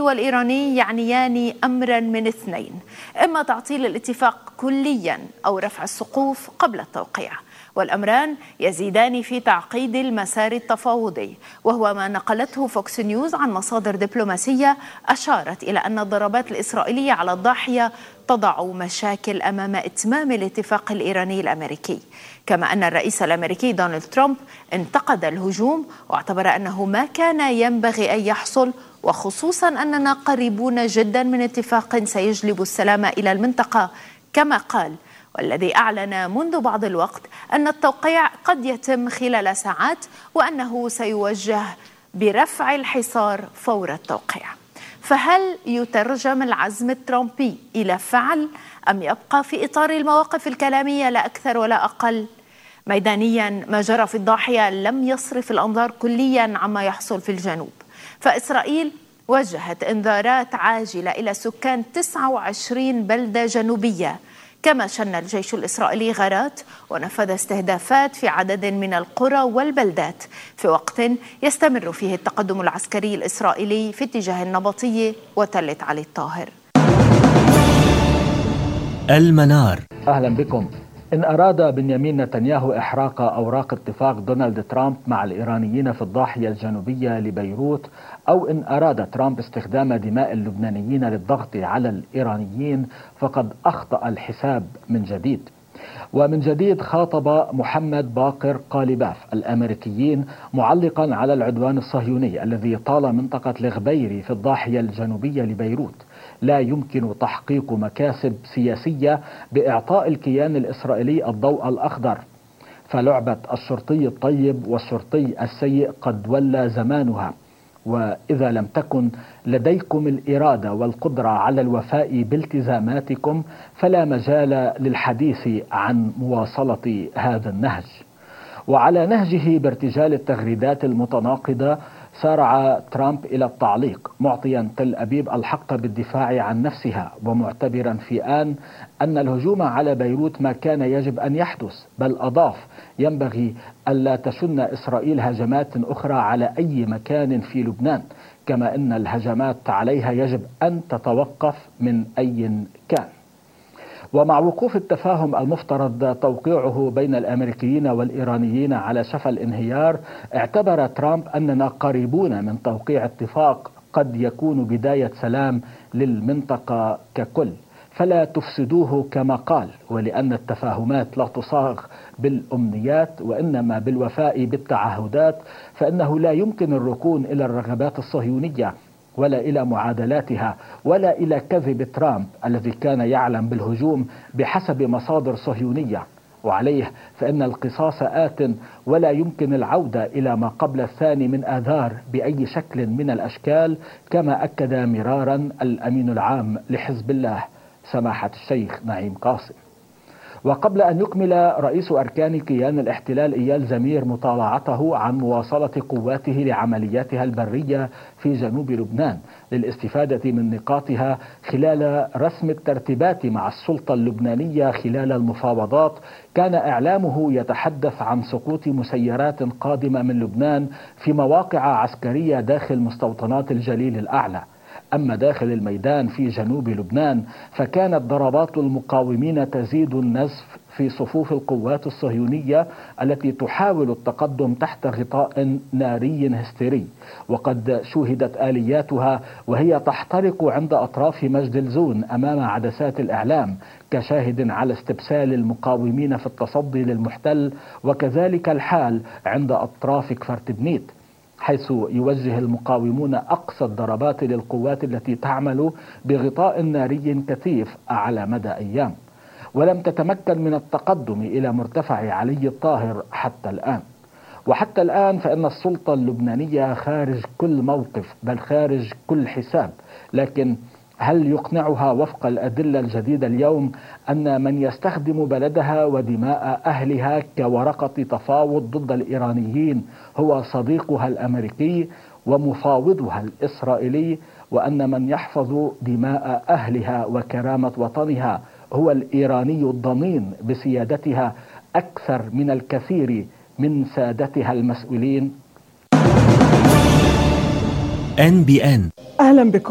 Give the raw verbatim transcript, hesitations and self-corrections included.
والإيراني يعنيان أمرا من اثنين: إما تعطيل الاتفاق كليا أو رفع السقوف قبل التوقيع، والأمران يزيدان في تعقيد المسار التفاوضي، وهو ما نقلته فوكس نيوز عن مصادر دبلوماسية أشارت إلى أن الضربات الإسرائيلية على الضاحية تضع مشاكل أمام إتمام الاتفاق الإيراني الأمريكي. كما أن الرئيس الأمريكي دونالد ترامب انتقد الهجوم واعتبر أنه ما كان ينبغي أن يحصل، وخصوصا أننا قريبون جدا من اتفاق سيجلب السلام إلى المنطقة كما قال، والذي أعلن منذ بعض الوقت أن التوقيع قد يتم خلال ساعات وأنه سيوجه برفع الحصار فور التوقيع. فهل يترجم العزم الترامبي إلى فعل أم يبقى في إطار المواقف الكلامية لا أكثر ولا أقل؟ ميدانيا ما جرى في الضاحية لم يصرف الأنظار كليا عما يحصل في الجنوب، فإسرائيل وجهت إنذارات عاجلة إلى سكان تسعة وعشرين بلدة جنوبية، كما شن الجيش الإسرائيلي غارات ونفذ استهدافات في عدد من القرى والبلدات في وقت يستمر فيه التقدم العسكري الإسرائيلي في اتجاه النبطية وتلة علي الطاهر. المنار. أهلا بكم. إن أراد بنيامين نتنياهو إحراق أوراق اتفاق دونالد ترامب مع الإيرانيين في الضاحية الجنوبية لبيروت، أو إن أراد ترامب استخدام دماء اللبنانيين للضغط على الإيرانيين، فقد أخطأ الحساب من جديد. ومن جديد خاطب محمد باقر قالباف الأمريكيين معلقا على العدوان الصهيوني الذي طال منطقة الغبيري في الضاحية الجنوبية لبيروت. لا يمكن تحقيق مكاسب سياسية بإعطاء الكيان الإسرائيلي الضوء الأخضر، فلعبة الشرطي الطيب والشرطي السيء قد ولى زمانها، وإذا لم تكن لديكم الإرادة والقدرة على الوفاء بالتزاماتكم فلا مجال للحديث عن مواصلة هذا النهج. وعلى نهجه بارتجال التغريدات المتناقضة سارع ترامب إلى التعليق، معطيا تل أبيب الحق بالدفاع عن نفسها، ومعتبرا في آن أن الهجوم على بيروت ما كان يجب أن يحدث، بل أضاف: ينبغي ألا تشن إسرائيل هجمات أخرى على أي مكان في لبنان، كما أن الهجمات عليها يجب أن تتوقف من أي كان. ومع وقوف التفاهم المفترض توقيعه بين الأمريكيين والإيرانيين على شفا الانهيار، اعتبر ترامب أننا قريبون من توقيع اتفاق قد يكون بداية سلام للمنطقة ككل، فلا تفسدوه كما قال، ولأن التفاهمات لا تصاغ بالأمنيات وإنما بالوفاء بالتعهدات، فإنه لا يمكن الركون إلى الرغبات الصهيونية ولا إلى معادلاتها ولا إلى كذب ترامب الذي كان يعلم بالهجوم بحسب مصادر صهيونية، وعليه فإن القصاص آت ولا يمكن العودة إلى ما قبل الثاني من آذار بأي شكل من الأشكال، كما أكد مرارا الأمين العام لحزب الله سماحة الشيخ نعيم قاسم. وقبل أن يكمل رئيس أركان كيان الاحتلال إيال زمير مطالعته عن مواصلة قواته لعملياتها البرية في جنوب لبنان للاستفادة من نقاطها خلال رسم الترتيبات مع السلطة اللبنانية خلال المفاوضات، كان إعلامه يتحدث عن سقوط مسيرات قادمة من لبنان في مواقع عسكرية داخل مستوطنات الجليل الأعلى. أما داخل الميدان في جنوب لبنان فكانت ضربات المقاومين تزيد النزف في صفوف القوات الصهيونية التي تحاول التقدم تحت غطاء ناري هستيري، وقد شوهدت آلياتها وهي تحترق عند أطراف مجد الزون أمام عدسات الإعلام كشاهد على استبسال المقاومين في التصدي للمحتل، وكذلك الحال عند أطراف كفرتبنيت، حيث يوجه المقاومون أقصى الضربات للقوات التي تعمل بغطاء ناري كثيف على مدى أيام، ولم تتمكن من التقدم إلى مرتفع علي الطاهر حتى الآن. وحتى الآن فإن السلطة اللبنانية خارج كل موقف، بل خارج كل حساب، لكن هل يقنعها وفق الأدلة الجديدة اليوم أن من يستخدم بلدها ودماء أهلها كورقة تفاوض ضد الإيرانيين هو صديقها الأمريكي ومفاوضها الإسرائيلي، وأن من يحفظ دماء أهلها وكرامة وطنها هو الإيراني الضنين بسيادتها أكثر من الكثير من سادتها المسؤولين؟ إن بي إن. أهلا بكم.